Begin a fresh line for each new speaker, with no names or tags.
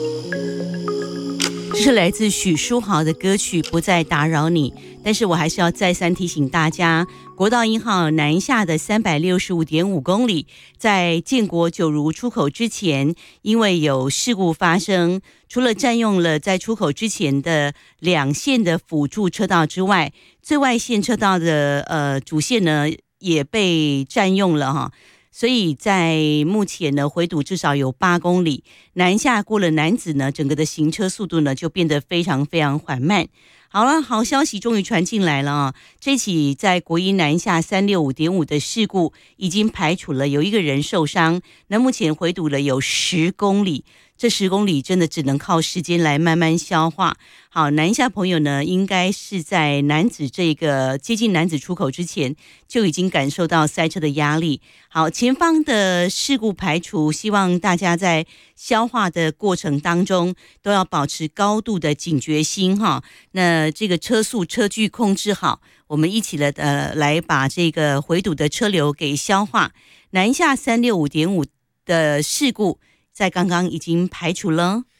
这是来自许书豪的歌曲《不再打扰你》，但是我还是要再三提醒大家，国道1号南下的365.5公里，在建国九如出口之前，因为有事故发生，除了占用了在出口之前的2线的辅助车道之外，最外线车道的主线呢也被占用了哈。所以在目前呢，回堵至少有8公里，南下过了楠梓呢，整个的行车速度呢就变得非常非常缓慢。好了，好消息终于传进来了啊！这起在国一南下365.5的事故已经排除了，有1个人受伤，那目前回堵了有10公里。这10公里真的只能靠时间来慢慢消化。好，南下朋友呢，应该是在楠梓这个接近楠梓出口之前就已经感受到塞车的压力。好，前方的事故排除，希望大家在消化的过程当中都要保持高度的警觉心哈。那这个车速车距控制好，我们一起来把这个回堵的车流给消化。南下365.5的事故在刚刚已经排除了。